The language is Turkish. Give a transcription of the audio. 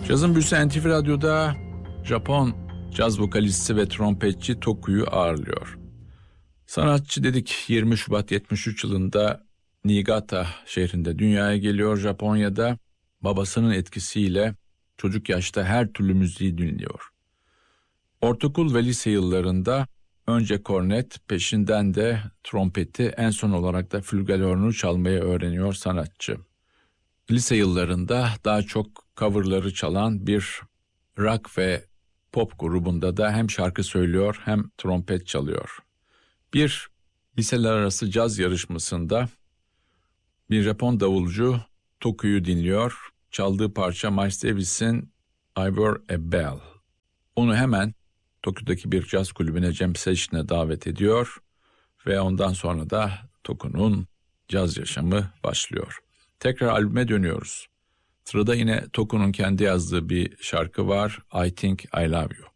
Cazın büyüsü NTV Radyo'da Japon caz vokalisti ve trompetçi Toku'yu ağırlıyor. Sanatçı dedik 20 Şubat 73 yılında Niigata şehrinde dünyaya geliyor Japonya'da. Babasının etkisiyle çocuk yaşta her türlü müziği dinliyor. Ortaokul ve lise yıllarında önce kornet, peşinden de trompeti, en son olarak da flügelhornu çalmayı öğreniyor sanatçı. Lise yıllarında daha çok coverları çalan bir rock ve pop grubunda da hem şarkı söylüyor hem trompet çalıyor. Bir liseler arası caz yarışmasında bir Japon davulcu Toku'yu dinliyor. Çaldığı parça Miles Davis'in I Were a Bell. Onu hemen Tokyo'daki bir caz kulübüne jam session'e davet ediyor ve ondan sonra da Toku'nun caz yaşamı başlıyor. Tekrar albüme dönüyoruz. Sırada yine Toku'nun kendi yazdığı bir şarkı var, I Think I Love You.